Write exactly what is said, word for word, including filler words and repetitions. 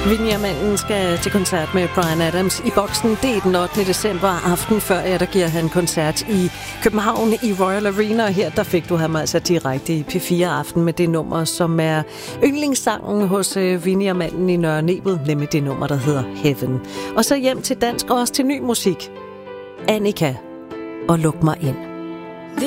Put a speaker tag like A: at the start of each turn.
A: Vinjermanden skal til koncert med Bryan Adams i Boksen. Det er den ottende december aften, før ja, der giver han koncert i København i Royal Arena. Og her der fik du ham altså direkte i P fire Aften med det nummer, som er yndlingssangen hos Vinjermanden i Nørre Nebel, nemlig det nummer, der hedder Heaven. Og så hjem til dansk og også til ny musik. Annika og Luk mig ind.